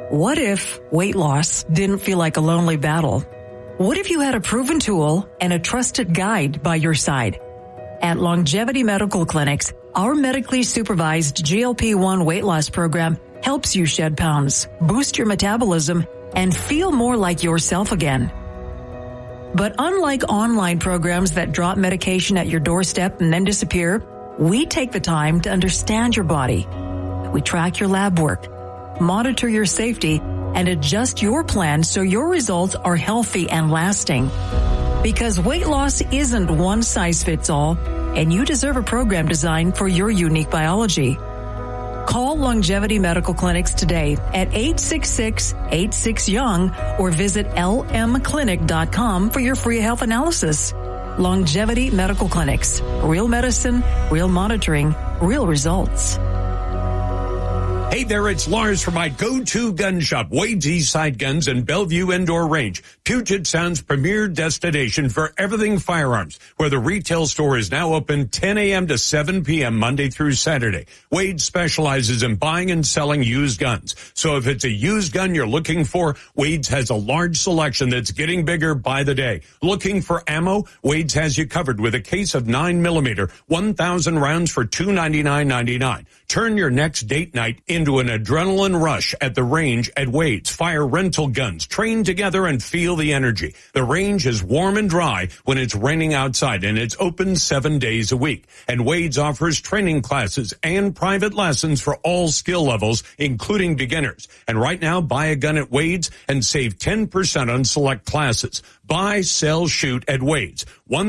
What if weight loss didn't feel like a lonely battle? What if you had a proven tool and a trusted guide by your side? At Longevity Medical Clinics, our medically supervised GLP-1 weight loss program helps you shed pounds, boost your metabolism, and feel more like yourself again. But unlike online programs that drop medication at your doorstep and then disappear, we take the time to understand your body. We track your lab work, monitor your safety, and adjust your plan so your results are healthy and lasting. Because weight loss isn't one size fits all, and you deserve a program designed for your unique biology. Call Longevity Medical Clinics today at 866-86-YOUNG or visit lmclinic.com for your free health analysis. Longevity Medical Clinics. Real medicine, real monitoring, real results. Hey there, it's Lars from my go-to gun shop, Wade's Eastside Guns in Bellevue Indoor Range, Puget Sound's premier destination for everything firearms, where the retail store is now open 10 a.m. to 7 p.m. Monday through Saturday. Wade specializes in buying and selling used guns. So if it's a used gun you're looking for, Wade's has a large selection that's getting bigger by the day. Looking for ammo? Wade's has you covered with a case of 9mm, 1,000 rounds for $299.99. Turn your next date night into an adrenaline rush at the range at Wade's. Fire rental guns, train together and feel the energy. The range is warm and dry when it's raining outside, and it's open 7 days a week. And Wade's offers training classes and private lessons for all skill levels, including beginners. And right now, buy a gun at Wade's and save 10% on select classes. Buy, sell, shoot at Wade's,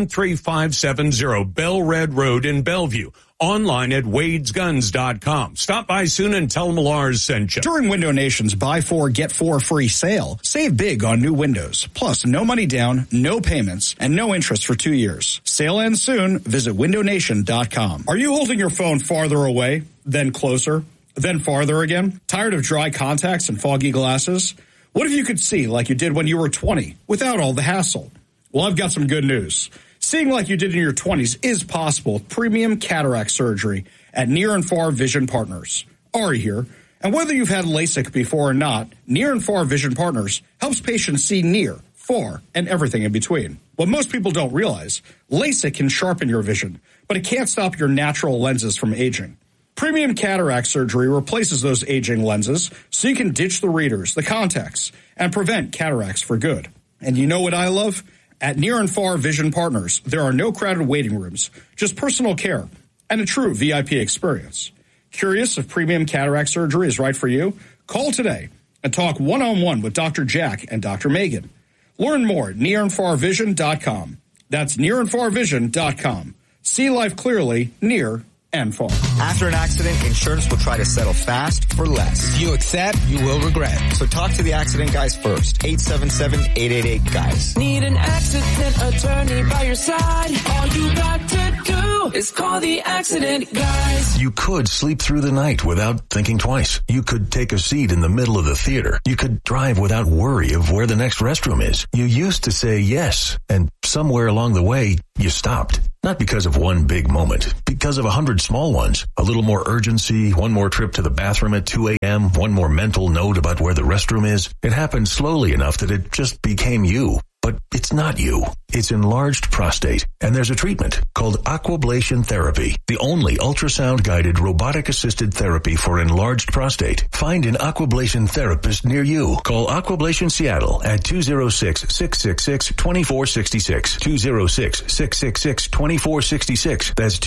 13570 Bell Red Road in Bellevue. Online at wadesguns.com. Stop by soon and tell them Lars sent you. During Window Nation's Buy 4, Get 4 free sale, save big on new windows. Plus, no money down, no payments, and no interest for 2 years. Sale ends soon. Visit windownation.com. Are you holding your phone farther away, then closer, then farther again? Tired of dry contacts and foggy glasses? What if you could see like you did when you were 20 without all the hassle? Well, I've got some good news. Seeing like you did in your 20s is possible with premium cataract surgery at Near and Far Vision Partners. Ari here. And whether you've had LASIK before or not, Near and Far Vision Partners helps patients see near, far, and everything in between. What most people don't realize, LASIK can sharpen your vision, but it can't stop your natural lenses from aging. Premium cataract surgery replaces those aging lenses so you can ditch the readers, the contacts, and prevent cataracts for good. And you know what I love? At Near and Far Vision Partners, there are no crowded waiting rooms, just personal care and a true VIP experience. Curious if premium cataract surgery is right for you? Call today and talk one-on-one with Dr. Jack and Dr. Megan. Learn more at nearandfarvision.com. That's nearandfarvision.com. See life clearly, near and far. After an accident, insurance will try to settle fast for less. If you accept, you will regret. So talk to the accident guys first. 877-888-GUYS. Need an accident attorney by your side. All you got to do is call the accident guys. You could sleep through the night without thinking twice. You could take a seat in the middle of the theater. You could drive without worry of where the next restroom is. You used to say yes, and somewhere along the way, you stopped. Not because of one big moment, because of 100 small ones. A little more urgency, one more trip to the bathroom at 2 a.m., one more mental note about where the restroom is. It happened slowly enough that it just became you. But it's not you. It's enlarged prostate, and there's a treatment called Aquablation Therapy, the only ultrasound-guided robotic-assisted therapy for enlarged prostate. Find an Aquablation therapist near you. Call Aquablation Seattle at 206-666-2466. 206-666-2466. That's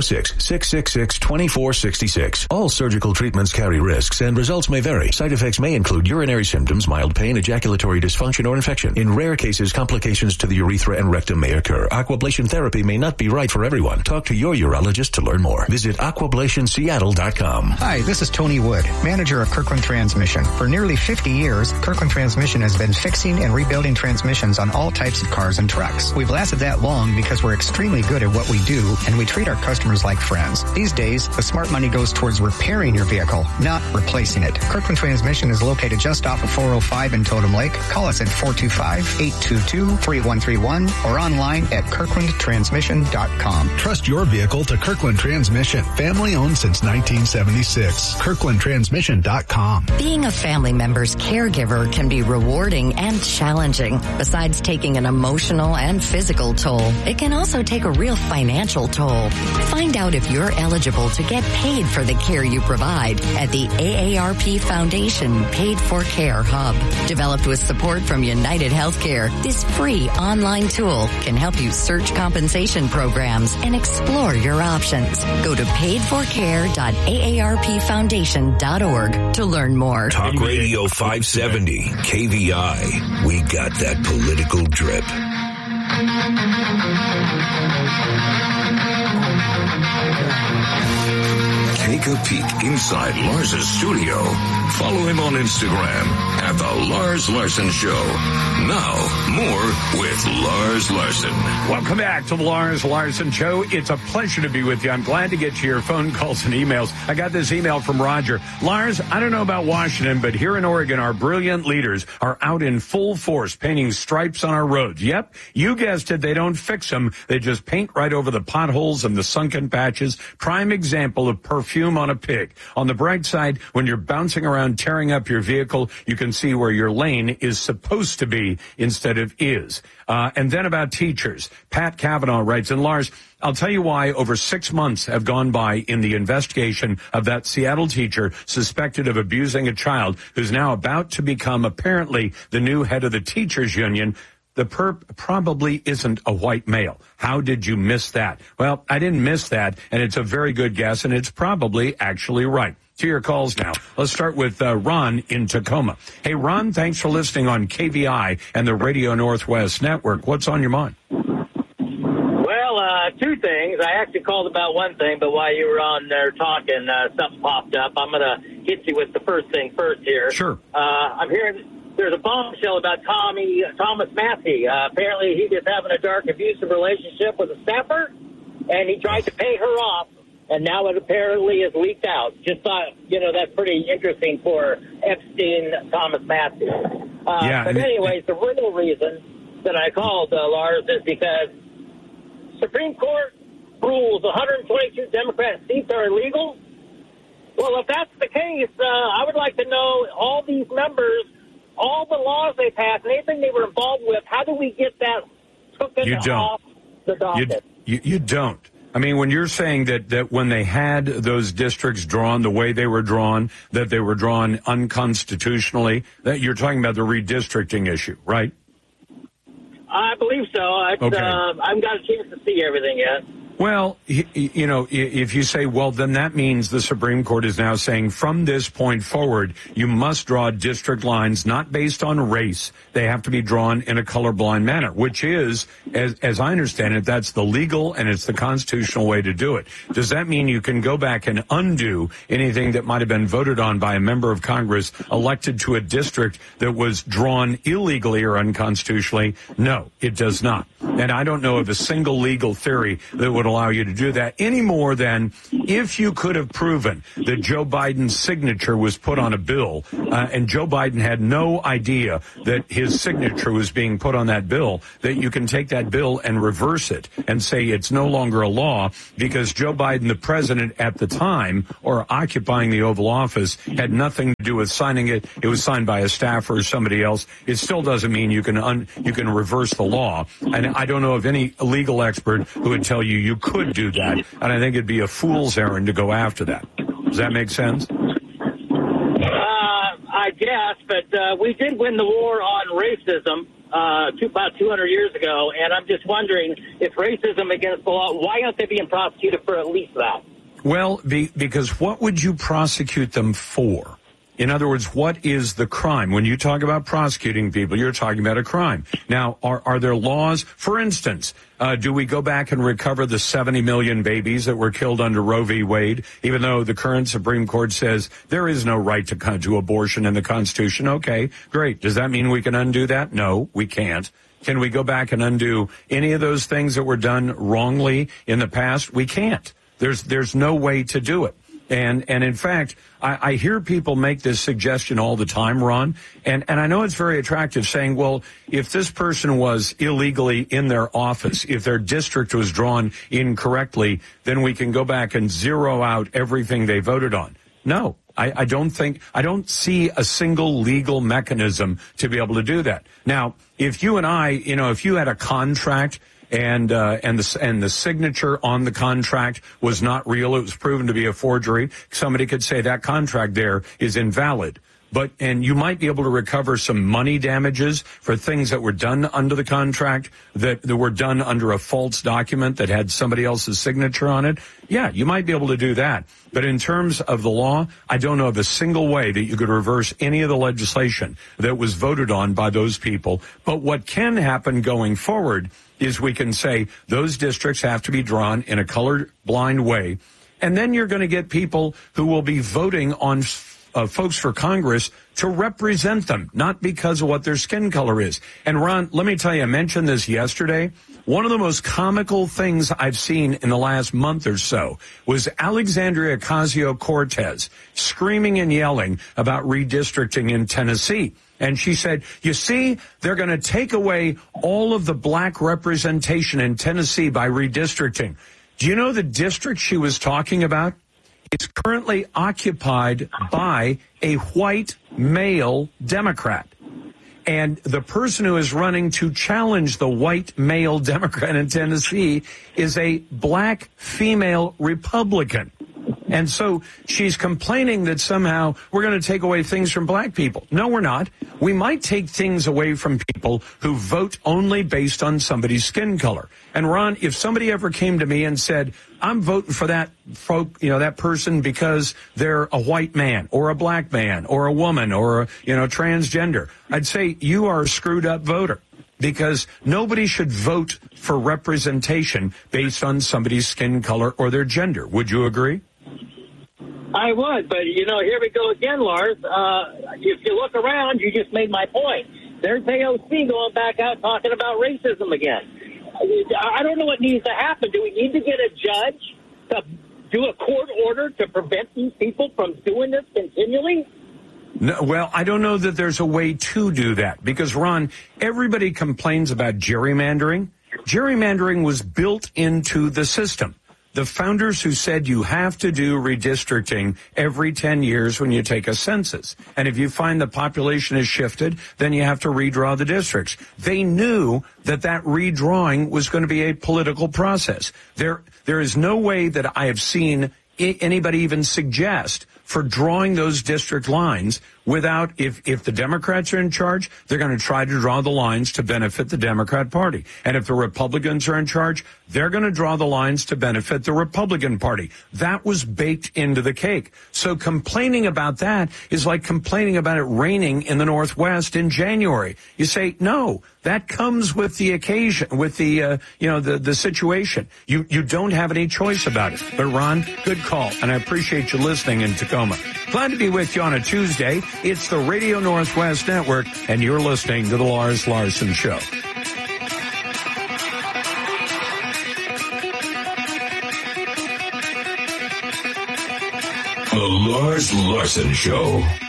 206-666-2466. All surgical treatments carry risks, and results may vary. Side effects may include urinary symptoms, mild pain, ejaculatory dysfunction, or infection. In rare cases, complications to the urethra and rectum may occur. Aquablation therapy may not be right for everyone. Talk to your urologist to learn more. Visit aquablationseattle.com. Hi, this is Tony Wood, manager of Kirkland Transmission. For nearly 50 years, Kirkland Transmission has been fixing and rebuilding transmissions on all types of cars and trucks. We've lasted that long because we're extremely good at what we do, and we treat our customers like friends. These days, the smart money goes towards repairing your vehicle, not replacing it. Kirkland Transmission is located just off of 405 in Totem Lake. Call us at 425-8220. 822-3131 or online at kirklandtransmission.com. Trust your vehicle to Kirkland Transmission. Family owned since 1976. kirklandtransmission.com. Being a family member's caregiver can be rewarding and challenging. Besides taking an emotional and physical toll, it can also take a real financial toll. Find out if you're eligible to get paid for the care you provide at the AARP Foundation Paid for Care Hub. Developed with support from United Healthcare, this free online tool can help you search compensation programs and explore your options. Go to paidforcare.aarpfoundation.org to learn more. Talk Radio 570, KVI. We got that political drip. Take a peek inside Lars's studio. Follow him on Instagram at The Lars Larson Show. Now, more with Lars Larson. Welcome back to the Lars Larson Show. It's a pleasure to be with you. I'm glad to get to your phone calls and emails. I got this email from Roger. Lars, I don't know about Washington, but here in Oregon, our brilliant leaders are out in full force painting stripes on our roads. Yep, you guessed it. They don't fix them. They just paint right over the potholes and the sunken patches. Prime example of perfume on a pig. On the bright side, when you're bouncing around tearing up your vehicle, you can see where your lane is supposed to be instead of is. And then about teachers. Pat Kavanaugh writes, and Lars, I'll tell you why over 6 months have gone by in the investigation of that Seattle teacher suspected of abusing a child who's now about to become apparently the new head of the teachers union. The perp probably isn't a white male. How did you miss that? Well, I didn't miss that, and it's a very good guess, and it's probably actually right. To your calls now. Let's start with Ron in Tacoma. Hey, Ron, thanks for listening on KVI and the Radio Northwest Network. What's on your mind? Well, two things. I actually called about one thing, but while you were on there talking, something popped up. I'm going to hit you with the first thing first here. Sure. I'm hearing there's a bombshell about Thomas Massey. Apparently he was having a dark, abusive relationship with a staffer, and he tried to pay her off. And now it apparently is leaked out. Just thought, that's pretty interesting for Epstein, Thomas Massey. But anyways, the real reason that I called, Lars, is because Supreme Court rules 122 Democrat seats are illegal. Well, if that's the case, I would like to know all these members, all the laws they passed, anything they were involved with, how do we get that taken off the docket? You don't. I mean, when you're saying that when they had those districts drawn the way they were drawn, that they were drawn unconstitutionally, that you're talking about the redistricting issue, right? I believe so. Okay. I haven't got a chance to see everything yet. Well, if you say, well, then that means the Supreme Court is now saying from this point forward, you must draw district lines not based on race. They have to be drawn in a colorblind manner, which is, as I understand it, that's the legal and it's the constitutional way to do it. Does that mean you can go back and undo anything that might have been voted on by a member of Congress elected to a district that was drawn illegally or unconstitutionally? No, it does not. And I don't know of a single legal theory that would allow you to do that any more than if you could have proven that Joe Biden's signature was put on a bill and Joe Biden had no idea that his signature was being put on that bill, that you can take that bill and reverse it and say it's no longer a law because Joe Biden, the president at the time or occupying the Oval Office, had nothing to do with signing it. It was signed by a staffer or somebody else. It still doesn't mean you can reverse the law. And I don't know of any legal expert who would tell you could do that, and I think it'd be a fool's errand to go after that. Does that make sense? I guess, but we did win the war on racism about 200 years ago, and I'm just wondering if racism against the law, why aren't they being prosecuted for at least that? Well, because what would you prosecute them for? In other words, what is the crime? When you talk about prosecuting people, you're talking about a crime. Now, are there laws? For instance, do we go back and recover the 70 million babies that were killed under Roe v. Wade, even though the current Supreme Court says there is no right to abortion in the Constitution? Okay, great. Does that mean we can undo that? No, we can't. Can we go back and undo any of those things that were done wrongly in the past? We can't. There's no way to do it. And in fact, I hear people make this suggestion all the time, Ron, and I know it's very attractive, saying, well, if this person was illegally in their office, if their district was drawn incorrectly, then we can go back and zero out everything they voted on. No, I don't see a single legal mechanism to be able to do that. Now, if you and I, if you had a contract and the signature on the contract was not real, it was proven to be a forgery, somebody could say that contract there is invalid. And you might be able to recover some money damages for things that were done under the contract that were done under a false document that had somebody else's signature on it. Yeah, you might be able to do that. But in terms of the law, I don't know of a single way that you could reverse any of the legislation that was voted on by those people. But what can happen going forward is we can say those districts have to be drawn in a colorblind way. And then you're going to get people who will be voting on folks for Congress to represent them, not because of what their skin color is. And Ron, let me tell you, I mentioned this yesterday. One of the most comical things I've seen in the last month or so was Alexandria Ocasio-Cortez screaming and yelling about redistricting in Tennessee. And she said, you see, they're going to take away all of the black representation in Tennessee by redistricting. Do you know the district she was talking about? It's currently occupied by a white male Democrat. And the person who is running to challenge the white male Democrat in Tennessee is a black female Republican. And so she's complaining that somehow we're going to take away things from black people. No, we're not. We might take things away from people who vote only based on somebody's skin color. And Ron, if somebody ever came to me and said, I'm voting for that that person because they're a white man or a black man or a woman or a, transgender, I'd say you are a screwed up voter. Because nobody should vote for representation based on somebody's skin color or their gender. Would you agree? I would, but, here we go again, Lars. If you look around, you just made my point. There's AOC going back out talking about racism again. I don't know what needs to happen. Do we need to get a judge to do a court order to prevent these people from doing this continually? No, well, I don't know that there's a way to do that because, Ron, everybody complains about gerrymandering. Gerrymandering was built into the system. The founders who said you have to do redistricting every 10 years when you take a census. And if you find the population has shifted, then you have to redraw the districts. They knew that redrawing was going to be a political process. There is no way that I have seen anybody even suggest for drawing those district lines without, if the Democrats are in charge, they're going to try to draw the lines to benefit the Democrat Party. And if the Republicans are in charge, they're going to draw the lines to benefit the Republican Party. That was baked into the cake. So complaining about that is like complaining about it raining in the Northwest in January. You say, no, that comes with the occasion, with the situation. You don't have any choice about it. But Ron, good call. And I appreciate you listening in Tacoma. Glad to be with you on a Tuesday. It's the Radio Northwest Network, and you're listening to The Lars Larson Show. The Lars Larson Show.